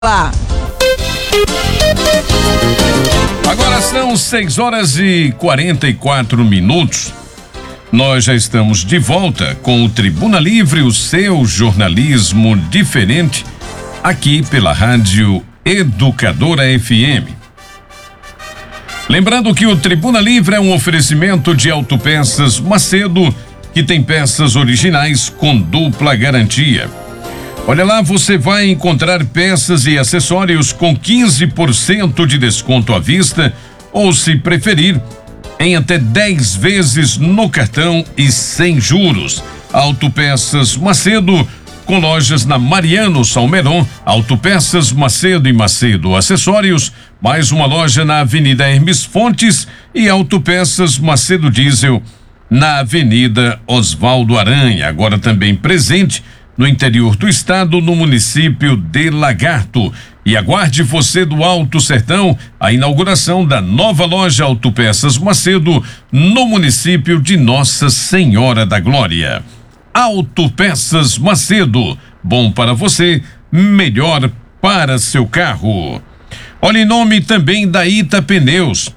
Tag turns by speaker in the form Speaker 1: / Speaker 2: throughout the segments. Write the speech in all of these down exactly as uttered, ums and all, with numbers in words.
Speaker 1: Lá.
Speaker 2: Agora são seis horas e quarenta e quatro minutos. Nós já estamos de volta com o Tribuna Livre, o seu jornalismo diferente, aqui pela Rádio Educadora F M. Lembrando que o Tribuna Livre é um oferecimento de Autopeças Macedo, que tem peças originais com dupla garantia. Olha lá, você vai encontrar peças e acessórios com quinze por cento de desconto à vista, ou, se preferir, em até dez vezes no cartão e sem juros. Autopeças Macedo, com lojas na Mariano Salmeron, Autopeças Macedo e Macedo Acessórios, mais uma loja na Avenida Hermes Fontes e Autopeças Macedo Diesel na Avenida Osvaldo Aranha, agora também presente no interior do estado, no município de Lagarto. E aguarde você do Alto Sertão a inauguração da nova loja Autopeças Macedo no município de Nossa Senhora da Glória. Autopeças Macedo, bom para você, melhor para seu carro. Olha, em nome também da Ita Pneus.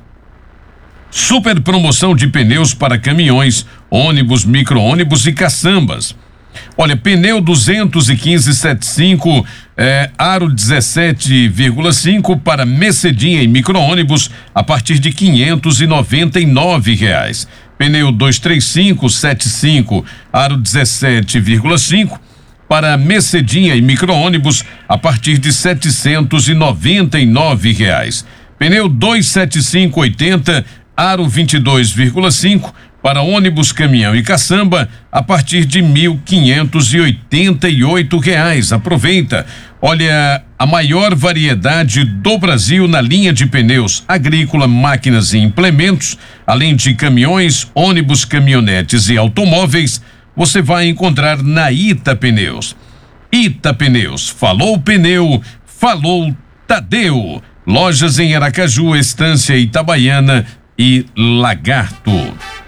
Speaker 2: Super promoção de pneus para caminhões, ônibus, micro-ônibus e caçambas. Olha, pneu duzentos e quinze setenta e cinco, é, aro dezessete vírgula cinco para Mecedinha e micro-ônibus a partir de quinhentos e noventa e nove reais. Pneu duzentos e trinta e cinco setenta e cinco, aro dezessete vírgula cinco para Mecedinha e micro-ônibus a partir de setecentos e noventa e nove reais. Pneu duzentos e setenta e cinco oitenta, aro vinte e dois vírgula cinco para ônibus, caminhão e caçamba a partir de mil quinhentos e oitenta e oito reais. Aproveita. Olha, a maior variedade do Brasil na linha de pneus agrícola, máquinas e implementos, além de caminhões, ônibus, caminhonetes e automóveis, você vai encontrar na Ita Pneus. Ita Pneus, falou pneu, falou Tadeu. Lojas em Aracaju, Estância, Itabaiana e Lagarto.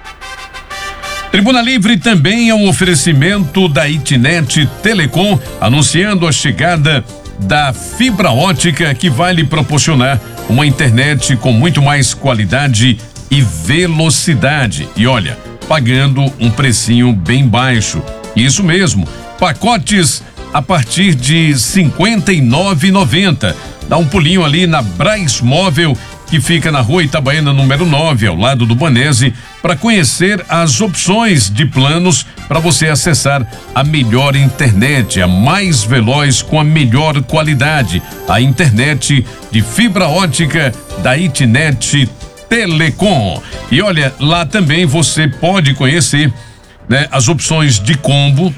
Speaker 2: Tribuna Livre também é um oferecimento da Itnet Telecom, anunciando a chegada da fibra ótica que vai lhe proporcionar uma internet com muito mais qualidade e velocidade. E olha, pagando um precinho bem baixo. Isso mesmo, pacotes a partir de cinquenta e nove reais e noventa centavos. Dá um pulinho ali na Braz Móvel, que fica na Rua Itabaiana número nove, ao lado do Banese, para conhecer as opções de planos para você acessar a melhor internet, a mais veloz com a melhor qualidade, a internet de fibra ótica da Itnet Telecom. E olha, lá também você pode conhecer, né, as opções de combo.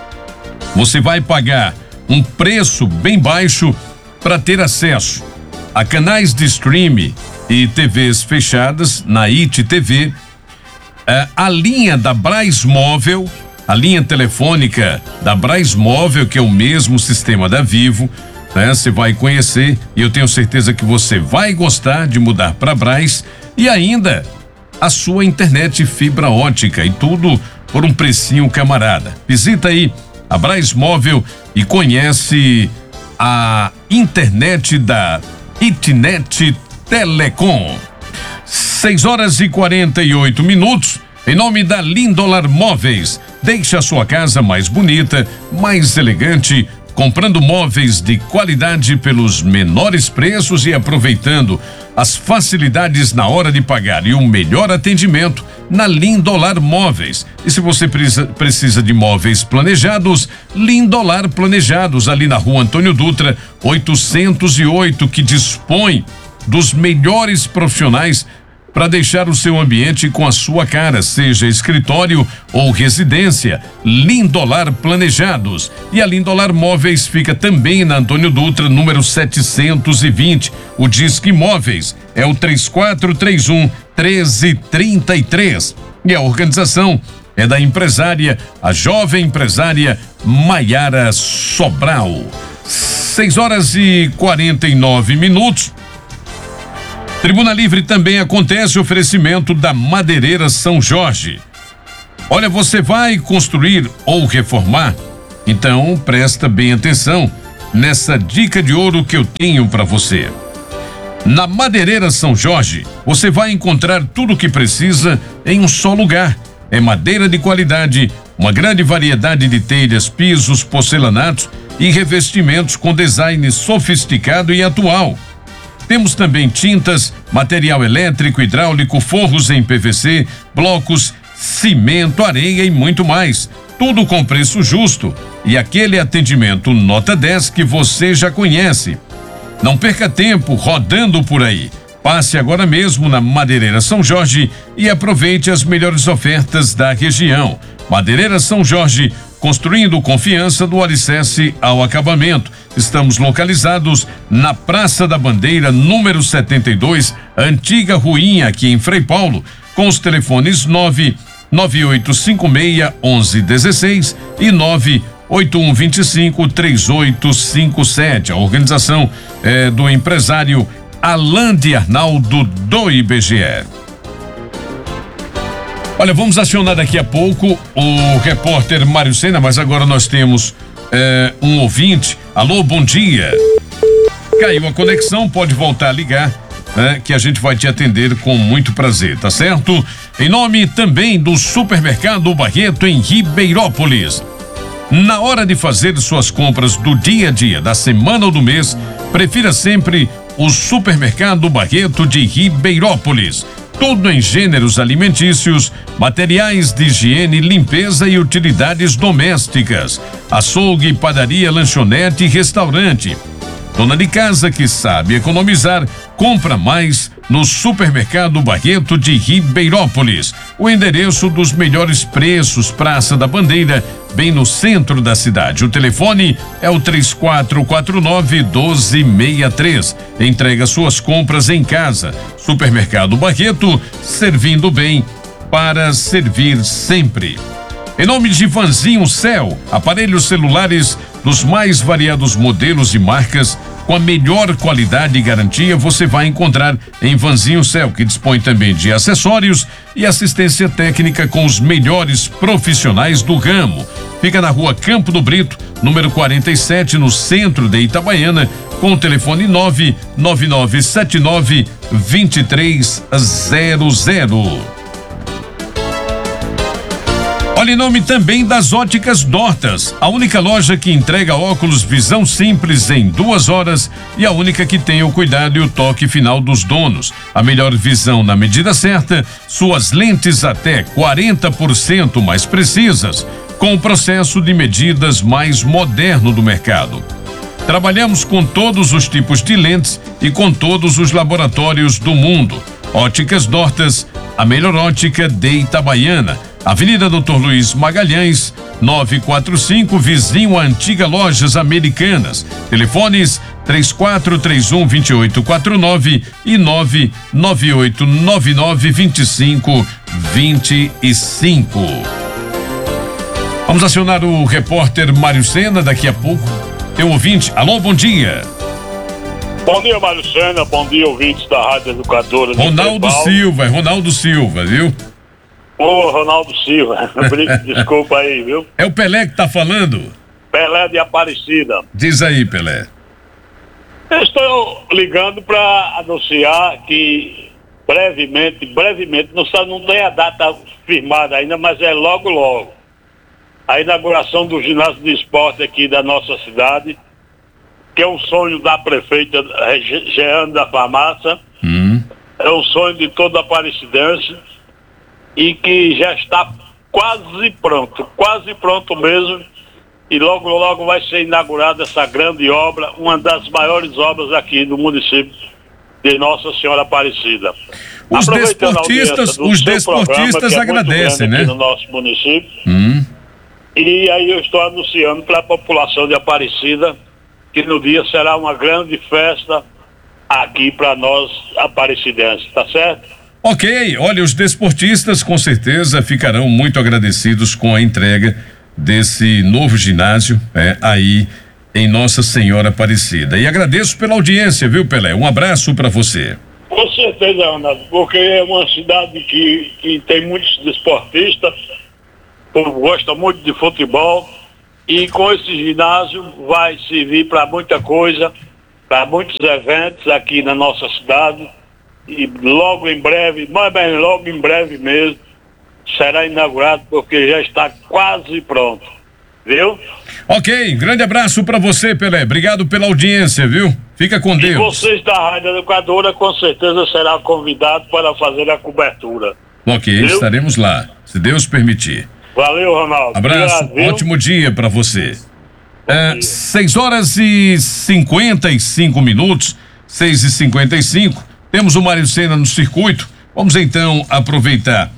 Speaker 2: Você vai pagar um preço bem baixo para ter acesso a canais de streaming e T Vs fechadas na I T T V, eh, a linha da Braz Móvel, a linha telefônica da Braz Móvel, que é o mesmo sistema da Vivo, né? Você vai conhecer e eu tenho certeza que você vai gostar de mudar para Braz, e ainda a sua internet fibra ótica, e tudo por um precinho camarada. Visita aí a Braz Móvel e conhece a internet da Itnet Telecom. seis horas e quarenta e oito minutos. Em nome da Lindolar Móveis, deixe a sua casa mais bonita, mais elegante, comprando móveis de qualidade pelos menores preços e aproveitando as facilidades na hora de pagar e um melhor atendimento na Lindolar Móveis. E se você precisa, precisa de móveis planejados, Lindolar Planejados, ali na Rua Antônio Dutra, oitocentos e oito, que dispõe dos melhores profissionais para deixar o seu ambiente com a sua cara, seja escritório ou residência. Lindolar Planejados. E a Lindolar Móveis fica também na Antônio Dutra, número setecentos e vinte. O Disque Móveis é o três quatro três um, um três três três. E a organização é da empresária, a jovem empresária Maiara Sobral. seis horas e quarenta e nove minutos. Tribuna Livre também acontece oferecimento da Madeireira São Jorge. Olha, você vai construir ou reformar? Então presta bem atenção. nessa dica de ouro que eu tenho para você. Na Madeireira São Jorge, você vai encontrar tudo o que precisa em um só lugar. É madeira de qualidade, uma grande variedade de telhas, pisos, porcelanatos e revestimentos com design sofisticado e atual. Temos também tintas, material elétrico, hidráulico, forros em P V C, blocos, cimento, areia e muito mais. Tudo com preço justo e aquele atendimento nota dez que você já conhece. Não perca tempo rodando por aí. Passe agora mesmo na Madeireira São Jorge e aproveite as melhores ofertas da região. Madeireira São Jorge, construindo confiança do alicerce ao acabamento. Estamos localizados na Praça da Bandeira, número setenta e dois, Antiga Ruinha, aqui em Frei Paulo, com os telefones nove nove oito cinco seis um um um seis e nove oito um dois cinco três oito cinco sete. A organização é do empresário Alain de Arnaldo do I B G E. Olha, vamos acionar daqui a pouco o repórter Mário Sena, mas agora nós temos é, um ouvinte. Alô, bom dia. Caiu a conexão, pode voltar a ligar, né, que a gente vai te atender com muito prazer, tá certo? Em nome também do Supermercado Barreto em Ribeirópolis. Na hora de fazer suas compras do dia a dia, da semana ou do mês, prefira sempre o Supermercado Barreto de Ribeirópolis. Tudo em gêneros alimentícios, materiais de higiene, limpeza e utilidades domésticas. Açougue, padaria, lanchonete e restaurante. Dona de casa que sabe economizar, compra mais no Supermercado Barreto de Ribeirópolis. O endereço dos melhores preços, Praça da Bandeira, bem no centro da cidade. O telefone é o três quatro quatro nove, um dois seis três. Entrega suas compras em casa. Supermercado Barreto, servindo bem para servir sempre. Em nome de Vanzinho Cell, aparelhos celulares dos mais variados modelos e marcas, com a melhor qualidade e garantia, você vai encontrar em Vanzinho Cell, que dispõe também de acessórios e assistência técnica com os melhores profissionais do ramo. Fica na rua Campo do Brito, número quarenta e sete, no centro de Itabaiana, com o telefone nove nove nove sete nove dois três zero zero. Olha, em nome também das Óticas Dortas, a única loja que entrega óculos visão simples em duas horas e a única que tem o cuidado e o toque final dos donos. A melhor visão na medida certa, suas lentes até quarenta por cento mais precisas, com o processo de medidas mais moderno do mercado. Trabalhamos com todos os tipos de lentes e com todos os laboratórios do mundo. Óticas Dortas, a melhor ótica de Itabaiana. Avenida doutor Luiz Magalhães, novecentos e quarenta e cinco, vizinho à antiga Lojas Americanas. Telefones três quatro três um, dois oito quatro nove e nove nove oito nove nove dois cinco dois cinco. Vamos acionar o repórter Mário Sena daqui a pouco. Tem um ouvinte. Alô, bom dia.
Speaker 1: Bom dia, Mário Sena. Bom dia, ouvintes da Rádio Educadora.
Speaker 2: Ronaldo Silva, é Ronaldo Silva, viu?
Speaker 1: Ô, Ronaldo Silva, desculpa aí, viu?
Speaker 2: É o Pelé que tá falando?
Speaker 1: Pelé de Aparecida.
Speaker 2: Diz aí, Pelé.
Speaker 1: Eu estou ligando para anunciar que brevemente, brevemente, não, sabe, não tem a data firmada ainda, mas é logo, logo. A inauguração do ginásio de esporte aqui da nossa cidade, que é um sonho da prefeita Jeane da Farmácia, hum. é um sonho de toda aparecidense, e que já está quase pronto, quase pronto mesmo, e logo logo vai ser inaugurada essa grande obra, uma das maiores obras aqui do município de Nossa Senhora Aparecida.
Speaker 2: Os desportistas, os desportistas
Speaker 1: é
Speaker 2: agradecem, né?
Speaker 1: No nosso município.
Speaker 2: Hum.
Speaker 1: E aí eu estou anunciando para a população de Aparecida que no dia será uma grande festa aqui para nós aparecidenses, tá certo?
Speaker 2: Ok, olha, os desportistas com certeza ficarão muito agradecidos com a entrega desse novo ginásio é, aí em Nossa Senhora Aparecida. E agradeço pela audiência, viu, Pelé? Um abraço para você.
Speaker 1: Com certeza, Ronaldo, porque é uma cidade que, que tem muitos desportistas, o povo gosta muito de futebol e com esse ginásio vai servir para muita coisa, para muitos eventos aqui na nossa cidade, e logo em breve, mas bem, logo em breve mesmo, será inaugurado, porque já está quase pronto, viu?
Speaker 2: Ok, grande abraço para você, Pelé, obrigado pela audiência, viu? Fica com Deus.
Speaker 1: E vocês da Rádio Educadora com certeza serão convidados para fazer a cobertura.
Speaker 2: Ok, viu? Estaremos lá, se Deus permitir.
Speaker 1: Valeu, Ronaldo.
Speaker 2: Abraço,
Speaker 1: obrigado,
Speaker 2: ótimo dia para você. É, seis horas e cinquenta e cinco minutos, seis e cinquenta e cinco. Temos o Mário Sena no circuito. Vamos então aproveitar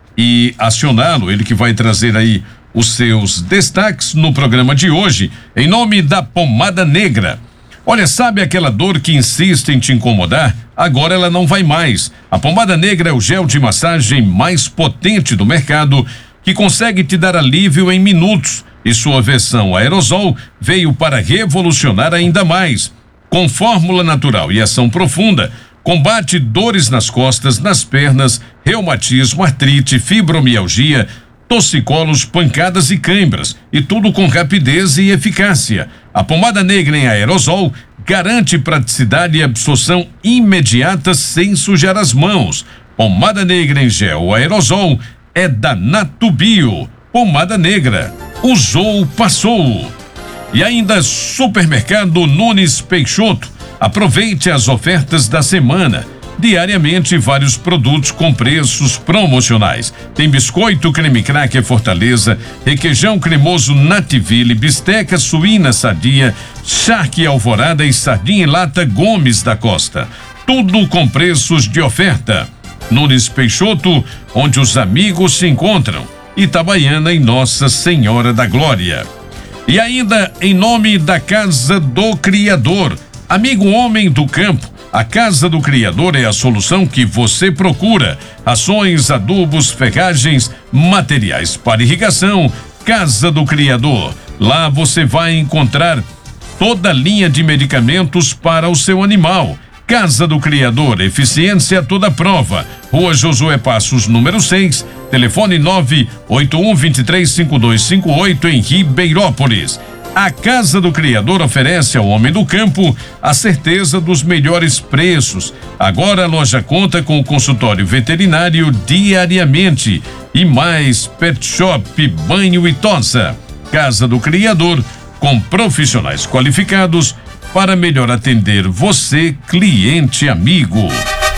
Speaker 2: e acioná-lo, ele que vai trazer aí os seus destaques no programa de hoje, em nome da Pomada Negra. Olha, sabe aquela dor que insiste em te incomodar? Agora ela não vai mais. A Pomada Negra é o gel de massagem mais potente do mercado, que consegue te dar alívio em minutos, e sua versão aerosol veio para revolucionar ainda mais. Com fórmula natural e ação profunda, combate dores nas costas, nas pernas, reumatismo, artrite, fibromialgia, torcicolos, pancadas e câimbras, e tudo com rapidez e eficácia. A Pomada Negra em aerosol garante praticidade e absorção imediata sem sujar as mãos. Pomada Negra em gel aerosol é da Natubio. Pomada Negra. Usou, passou. E ainda Supermercado Nunes Peixoto. Aproveite as ofertas da semana. Diariamente, vários produtos com preços promocionais. Tem biscoito creme cracker Fortaleza, requeijão cremoso Nativille, bisteca suína Sadia, charque Alvorada e sardinha em lata Gomes da Costa. Tudo com preços de oferta. Nunes Peixoto, onde os amigos se encontram. Itabaiana e Nossa Senhora da Glória. E ainda em nome da Casa do Criador. Amigo homem do campo, a Casa do Criador é a solução que você procura. Rações, adubos, ferragens, materiais para irrigação. Casa do Criador. Lá você vai encontrar toda a linha de medicamentos para o seu animal. Casa do Criador, eficiência toda prova. Rua Josué Passos, número seis, telefone nove oito um, dois três cinco dois cinco oito em Ribeirópolis. A Casa do Criador oferece ao homem do campo a certeza dos melhores preços. Agora a loja conta com o consultório veterinário diariamente e mais pet shop, banho e tosa. Casa do Criador, com profissionais qualificados para melhor atender você, cliente amigo.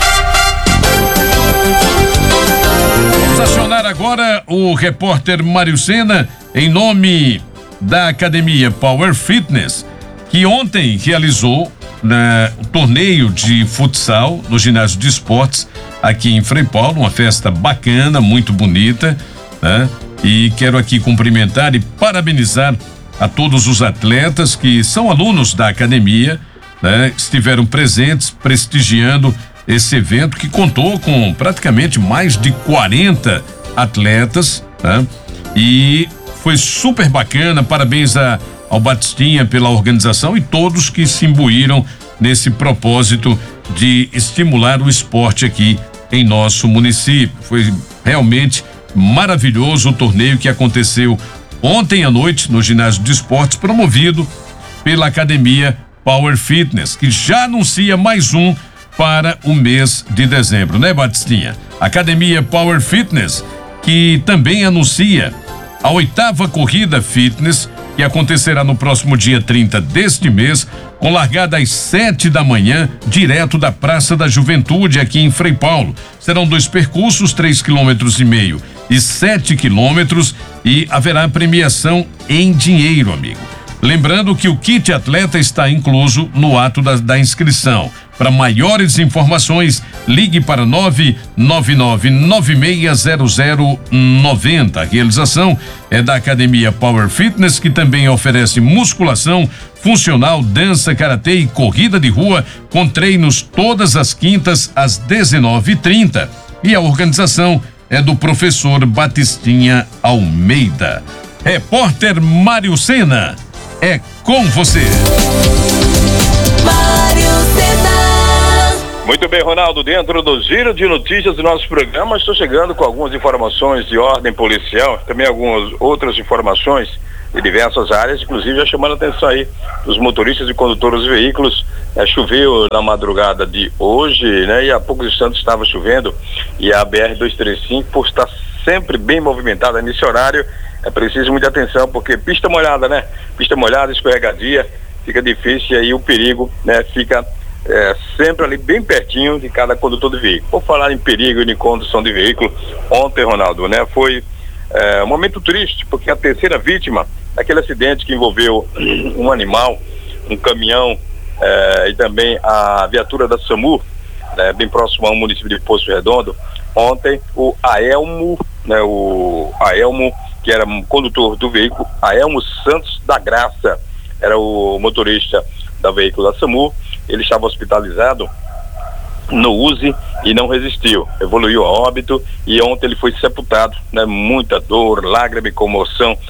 Speaker 2: Vamos acionar agora o repórter Mário Sena em nome da Academia Power Fitness, que ontem realizou né, um torneio de futsal no ginásio de esportes aqui em Frei Paulo, uma festa bacana, muito bonita, né? E quero aqui cumprimentar e parabenizar a todos os atletas que são alunos da academia, né? Estiveram presentes, prestigiando esse evento que contou com praticamente mais de quarenta atletas, né? E foi super bacana, parabéns a, ao Batistinha pela organização e todos que se imbuíram nesse propósito de estimular o esporte aqui em nosso município. Foi realmente maravilhoso o torneio que aconteceu ontem à noite no ginásio de esportes, promovido pela Academia Power Fitness, que já anuncia mais um para o mês de dezembro, né, Batistinha? Academia Power Fitness, que também anuncia a oitava corrida fitness, que acontecerá no próximo dia trinta deste mês, com largada às sete da manhã, direto da Praça da Juventude, aqui em Frei Paulo. Serão dois percursos, três quilômetros e meio e sete quilômetros, e haverá premiação em dinheiro, amigo. Lembrando que o kit atleta está incluso no ato da, da inscrição. Para maiores informações, ligue para nove nove nove nove seis zero zero nove zero. A realização é da Academia Power Fitness, que também oferece musculação, funcional, dança, karatê e corrida de rua, com treinos todas as quintas às dezenove e trinta. E a organização é do professor Batistinha Almeida. Repórter Mário Sena, é com você.
Speaker 3: Mário Sena. Muito Muito bem, Ronaldo, dentro do giro de notícias do nosso programa, estou chegando com algumas informações de ordem policial, também algumas outras informações de diversas áreas, inclusive já chamando a atenção aí dos motoristas e condutores de veículos. É, choveu na madrugada de hoje, né? E há poucos instantes estava chovendo, e a B R duzentos e trinta e cinco, por estar sempre bem movimentada nesse horário, é preciso muita atenção, porque pista molhada, né? Pista molhada, escorregadia, fica difícil, e aí o perigo, né? Fica É, sempre ali bem pertinho de cada condutor de veículo. Por falar em perigo e em condução de veículo, ontem, Ronaldo, né, foi é, um momento triste, porque a terceira vítima daquele acidente que envolveu um animal, um caminhão é, e também a viatura da SAMU, né, bem próximo ao município de Poço Redondo. Ontem o Aelmo, né, o Aelmo, que era um condutor do veículo, Aelmo Santos da Graça, era o motorista da veículo da SAMU. Ele estava hospitalizado no U Z I e não resistiu, evoluiu a óbito, e ontem ele foi sepultado, né? Muita dor, lágrima e comoção